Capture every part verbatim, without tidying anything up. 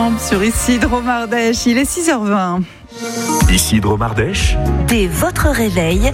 Sur Isidro Mardèche, il est six heures vingt. Isidro Mardèche, dès votre réveil,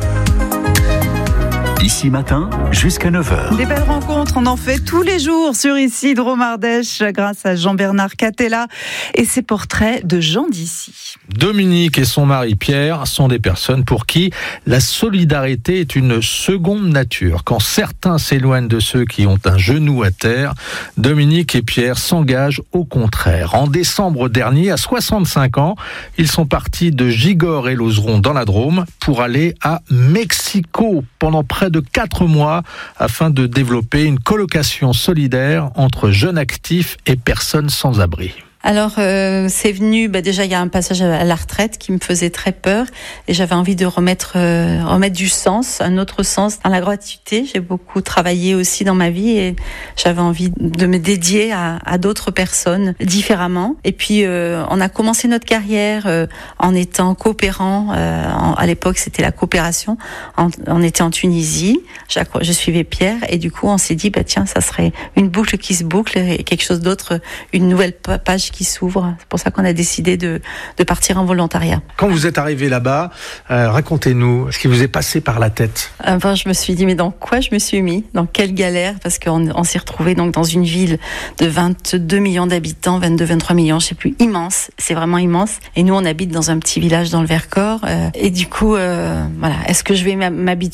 ici matin jusqu'à neuf heures. Des belles rencontres, on en fait tous les jours sur Isidro Mardèche grâce à Jean-Bernard Catella et ses portraits de gens d'ici. Dominique et son mari Pierre sont des personnes pour qui la solidarité est une seconde nature. Quand certains s'éloignent de ceux qui ont un genou à terre, Dominique et Pierre s'engagent au contraire. En décembre dernier, à soixante-cinq ans, ils sont partis de Gigord et Lauzeron dans la Drôme pour aller à Mexico pendant près de quatre mois afin de développer une colocation solidaire entre jeunes actifs et personnes sans abri. Alors, euh, c'est venu, bah déjà, il y a un passage à la retraite qui me faisait très peur et j'avais envie de remettre, euh, remettre du sens, un autre sens dans la gratuité. J'ai beaucoup travaillé aussi dans ma vie et j'avais envie de me dédier à, à d'autres personnes différemment. Et puis, euh, on a commencé notre carrière euh, en étant coopérant. Euh, en, à l'époque, c'était la coopération. En, on était en Tunisie, je suivais Pierre et du coup, on s'est dit, bah tiens, ça serait une boucle qui se boucle et quelque chose d'autre, une nouvelle page qui s'ouvre. C'est pour ça qu'on a décidé de, de partir en volontariat. Quand vous êtes arrivé là-bas, euh, racontez-nous ce qui vous est passé par la tête. Enfin, je me suis dit, mais dans quoi je me suis mis ? Dans quelle galère ? Parce qu'on on s'est retrouvé donc dans une ville de vingt-deux millions d'habitants, vingt-deux, vingt-trois millions, je sais plus, immense. C'est vraiment immense. Et nous, on habite dans un petit village dans le Vercors. Euh, et du coup, euh, voilà, est-ce que je vais m'habituer ?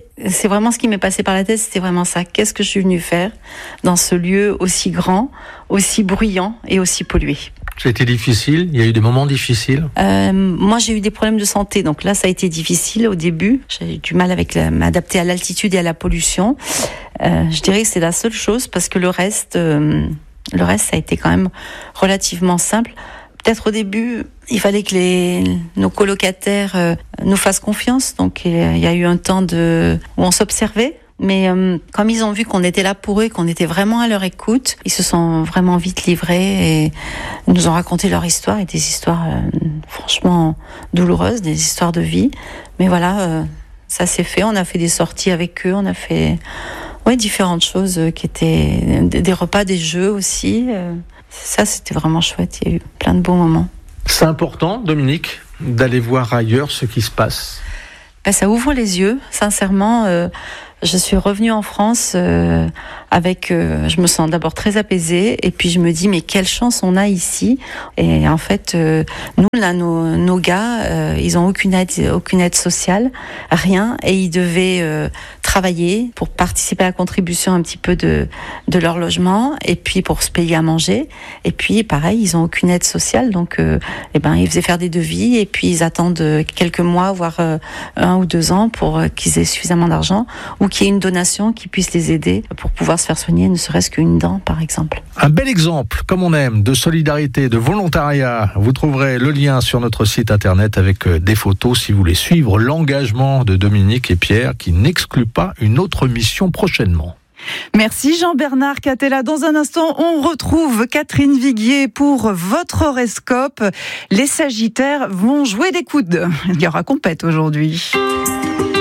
C'est vraiment ce qui m'est passé par la tête, c'était vraiment ça. Qu'est-ce que je suis venue faire dans ce lieu aussi grand, aussi bruyant et aussi pollué ? C'était difficile, il y a eu des moments difficiles. Euh, moi, j'ai eu des problèmes de santé, donc là, ça a été difficile au début. J'ai eu du mal avec la, m'adapter à l'altitude et à la pollution. Euh, je dirais que c'est la seule chose, parce que le reste, euh, le reste, ça a été quand même relativement simple. Peut-être au début, il fallait que les, nos colocataires euh, nous fassent confiance. Donc, il y a eu un temps de, où on s'observait. Mais euh, comme ils ont vu qu'on était là pour eux, qu'on était vraiment à leur écoute, ils se sont vraiment vite livrés et nous ont raconté leur histoire, et des histoires euh, franchement douloureuses, des histoires de vie. Mais voilà, euh, ça s'est fait. On a fait des sorties avec eux, on a fait ouais, différentes choses qui étaient des repas, des jeux aussi. Euh, ça, c'était vraiment chouette. Il y a eu plein de beaux moments. C'est important, Dominique, d'aller voir ailleurs ce qui se passe. Ben, ça ouvre les yeux, sincèrement. Euh, je suis revenue en France euh, avec, euh, je me sens d'abord très apaisée, et puis je me dis mais quelle chance on a ici. Et en fait, euh, nous là, nos, nos gars, euh, ils ont aucune aide, aucune aide sociale, rien, et ils devaient euh, travailler pour participer à la contribution un petit peu de de leur logement, et puis pour se payer à manger. Et puis pareil, ils ont aucune aide sociale, donc euh, eh ben ils faisaient faire des devis, et puis ils attendent quelques mois, voire euh, un ou deux ans pour euh, qu'ils aient suffisamment d'argent, ou qu'il y ait une donation qui puisse les aider pour pouvoir se faire soigner, ne serait-ce qu'une dent, par exemple. Un bel exemple, comme on aime, de solidarité, de volontariat. Vous trouverez le lien sur notre site internet avec des photos si vous voulez suivre l'engagement de Dominique et Pierre, qui n'exclut pas une autre mission prochainement. Merci Jean-Bernard Catella. Dans un instant, on retrouve Catherine Viguier pour votre horoscope. Les Sagittaires vont jouer des coudes. Il y aura compète aujourd'hui.